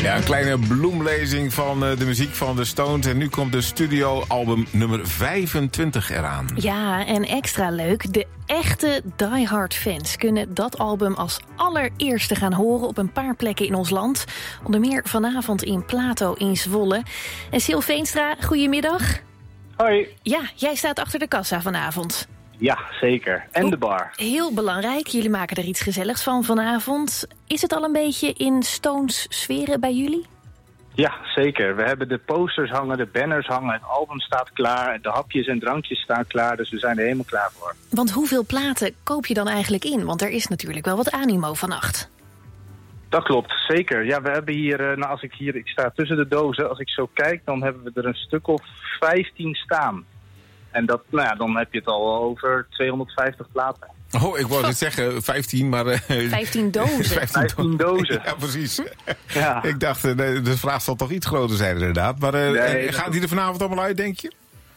Ja, een kleine bloemlezing van de muziek van de Stones. En nu komt de studioalbum nummer 25 eraan. Ja, en extra leuk. De echte diehard fans kunnen dat album als allereerste gaan horen op een paar plekken in ons land. Onder meer vanavond in Plato in Zwolle. En Sil Veenstra, goedemiddag. Hoi. Ja, jij staat achter de kassa vanavond. Ja, zeker. En de bar. Heel belangrijk, jullie maken er iets gezelligs van vanavond. Is het al een beetje in Stones sferen bij jullie? Ja, zeker. We hebben de posters hangen, de banners hangen, het album staat klaar, de hapjes en drankjes staan klaar, dus we zijn er helemaal klaar voor. Want hoeveel platen koop je dan eigenlijk in? Want er is natuurlijk wel wat animo vannacht. Dat klopt, zeker. Ja, we hebben hier, ik sta tussen de dozen, als ik zo kijk, dan hebben we er een stuk of 15 staan. En dat, dan heb je het al over 250 platen. Oh, ik wou het zeggen 15, maar... 15 dozen. 15 dozen. Ja, precies. Ja. Ik dacht, de vraag zal toch iets groter zijn inderdaad. Maar gaan die er vanavond allemaal uit, denk je?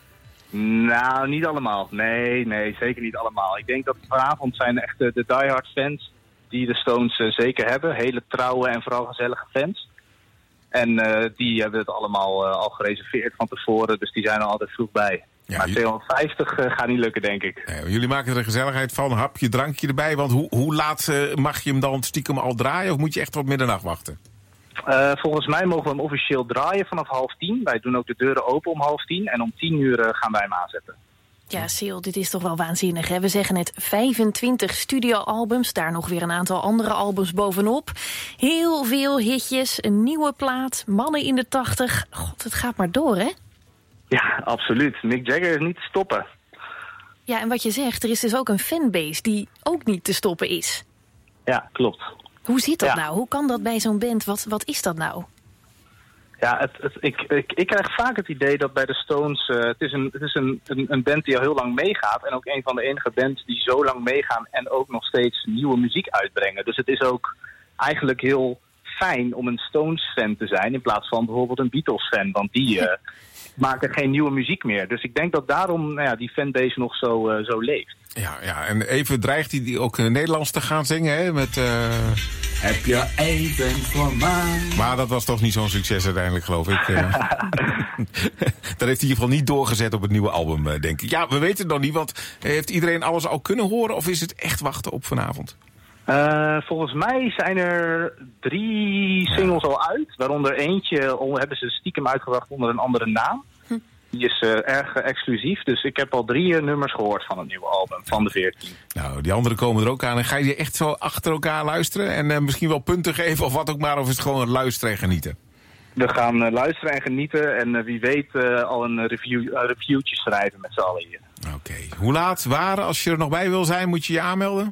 Nou, niet allemaal. Nee, zeker niet allemaal. Ik denk dat vanavond zijn echt de diehard fans die de Stones zeker hebben. Hele trouwe en vooral gezellige fans. En die hebben het allemaal al gereserveerd van tevoren, dus die zijn er altijd vroeg bij. Ja, maar 250 gaat niet lukken, denk ik. Ja, jullie maken er een gezelligheid van, een hapje, drankje erbij. Want hoe laat mag je hem dan stiekem al draaien? Of moet je echt tot middernacht wachten? Volgens mij mogen we hem officieel draaien vanaf 9:30. Wij doen ook de deuren open om 9:30. En om 10:00 gaan wij hem aanzetten. Ja, Sil, dit is toch wel waanzinnig, hè? We zeggen het, 25 studioalbums, daar nog weer een aantal andere albums bovenop. Heel veel hitjes, een nieuwe plaat, mannen in de 80. God, het gaat maar door, hè? Ja, absoluut. Mick Jagger is niet te stoppen. Ja, en wat je zegt, er is dus ook een fanbase die ook niet te stoppen is. Ja, klopt. Hoe zit dat nou? Hoe kan dat bij zo'n band? Wat is dat nou? Ja, ik krijg vaak het idee dat bij de Stones... het is een band die al heel lang meegaat. En ook een van de enige bands die zo lang meegaan en ook nog steeds nieuwe muziek uitbrengen. Dus het is ook eigenlijk heel fijn om een Stones-fan te zijn in plaats van bijvoorbeeld een Beatles-fan. Want die maken geen nieuwe muziek meer. Dus ik denk dat daarom die fanbase nog zo leeft. Ja, en even dreigt hij die ook Nederlands te gaan zingen, hè? Met... Heb je even voor mij? Maar dat was toch niet zo'n succes uiteindelijk, geloof ik. Dat heeft hij in ieder geval niet doorgezet op het nieuwe album, denk ik. Ja, we weten het nog niet, want heeft iedereen alles al kunnen horen? Of is het echt wachten op vanavond? Volgens mij zijn er 3 singles al uit. Waaronder eentje hebben ze stiekem uitgebracht onder een andere naam. Die is erg exclusief. Dus ik heb al 3 nummers gehoord van het nieuwe album, van de 14. Nou, die anderen komen er ook aan. En ga je echt zo achter elkaar luisteren? En misschien wel punten geven of wat ook maar? Of is het gewoon luisteren en genieten? We gaan luisteren en genieten. En wie weet al een reviewtje schrijven met z'n allen hier. Oké. Hoe laat, waar? Als je er nog bij wil zijn, moet je je aanmelden?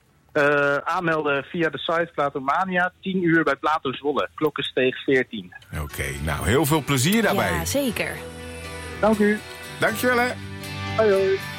Aanmelden via de site Platomania. 10:00 bij Plato Zwolle. Klokkensteeg 14. Oké, nou heel veel plezier daarbij. Ja, zeker. Dank u. Dankjewel, hè. Hoi hoi.